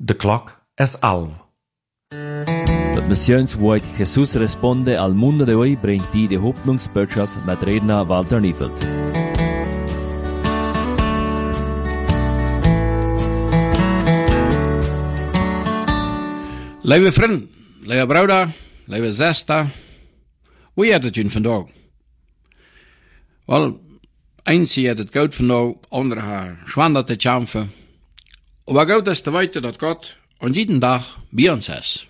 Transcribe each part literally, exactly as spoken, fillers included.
De clock es elf. Das Missionswort Jesus responde al mundo de hoy bringt die die Hoffnungsbotschaft mit Redner Walter Niefeld. Lieve vriend, lieve broeder, lieve zuster, hoe gaat het jullie vandaag? Wel, eens heeft het goed vandaag, andere haar schwander te kämpfen. Maar goed is te weten dat God aan jeden dag bij ons is.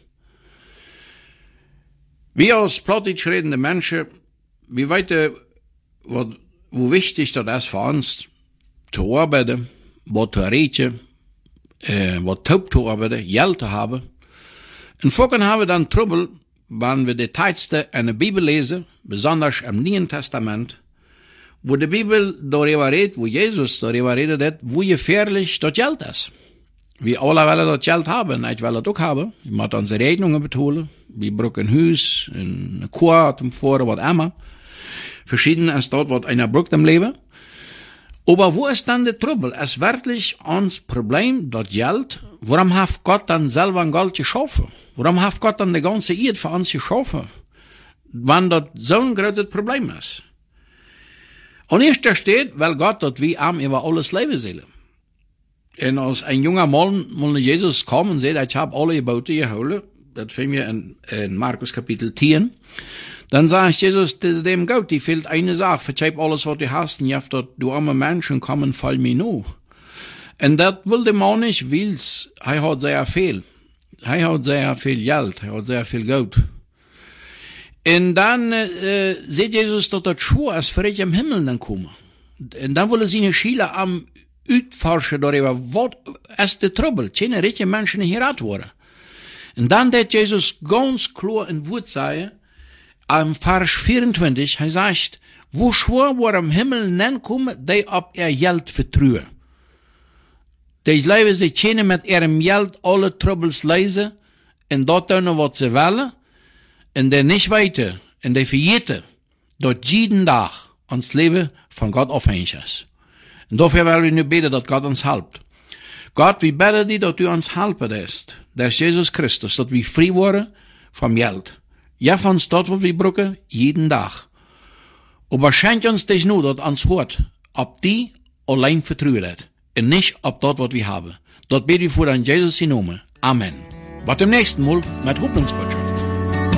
Wir als plattdeutsch redende Menschen, wir weten wat, hoe wichtig dat is voor ons te arbeiten, wat te eten, äh, wat top te arbeiten, geld te hebben. En vorken hebben we dan trouble, wanneer we de tijdste in de Bibel lezen, besonders im Nieuwen Testament, wo de Bibel darüber redet, wo Jesus darüber redet, wo gefährlich das Geld ist. Wir alle wollen das Geld haben, ich will das auch haben. Wir müssen unsere Rechnungen betalen. Wir brauchen ein Haus, eine Kuh, ein Vor, was immer. Verschieden ist dort, was einer braucht im Leben. Aber wo ist dann der Trouble? Es ist wirklich uns Problem, das Geld, warum hat Gott dann selber ein Geld geschaffen? Warum hat Gott dann die ganze Erde für uns geschaffen? Wenn das so ein großes Problem ist. Und erst steht, weil Gott dat wie arm über alles Leben sollen. Und als ein junger Mann mal Jesus kam und sagt, ich habe alle Gebote geholt, das finden wir in, in Markus Kapitel zehn, dann sagt Jesus dem Gott, die fehlt eine Sache, verzeih alles, was du hast, und jaft dat du arme Menschen kommen, fall mir nur. Und das will der Mann nicht, weil er hat sehr viel. Er hat sehr viel Geld, er hat sehr viel Geld. Und dann äh, sieht Jesus, dass das schwur ist, für ich im Himmel dann kommen. Und dann wollen seine Schüler am uitforschen darüber, was ist der Trouble? Keine richtige Menschen hier worden. Und dann hat Jesus ganz klar in Wort sagen, am Vers vierundzwanzig, er sagt, wo schwur, wo am Himmel nennen kommen, die ab ihr Geld vertrauen. Die leben sich keine mit ihrem Geld alle Troubles lesen, und dort tun, was sie wollen, und die nicht weiter, und die verjeten, dort jeden Tag ans Leben von Gott abhängig ist. Und dafür wollen wir nur beten, dass Gott uns hilft. Gott, wir beten dir, dass du uns helfen wirst. Der ist Jesus Christus, dass wir frei worden vom Geld. Ja, von uns dort, wo wir brauchen, jeden Tag. Aber schenk uns das nur, dass uns hört, ob die allein vertrauen hat. Und nicht ob dort, was wir haben. Dort beten wir vor an Jesus in Namen. Amen. Bis zum nächsten Mal mit Hoffnungsbotschaft.